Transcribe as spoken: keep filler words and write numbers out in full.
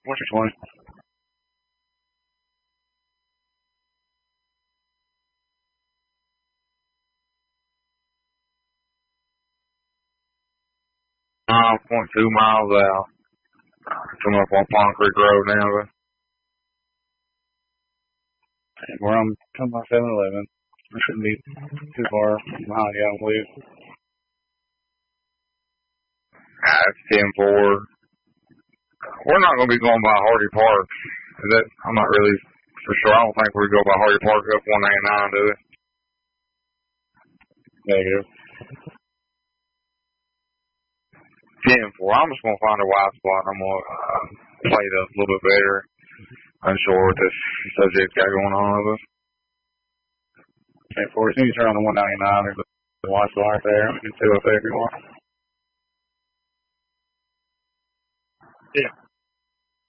What's your twenty? Nine point two miles out. Coming up on Pond Creek Road now, but where I'm coming by seven eleven. I shouldn't be too far behind you, I don't believe. Ah, it's ten four. We're not going to be going by Hardy Park. Is that, I'm not really for sure. I don't think we go by Hardy Park up one ninety-nine, do we? Negative. ten four. I'm just going to find a wide spot. I'm going to uh, play it up a little bit better. Unsure what this subject's got going on with us. ten four. As soon as you turn on the one ninety-nine, there's a wide spot right there. You can see up there if you want. Yeah.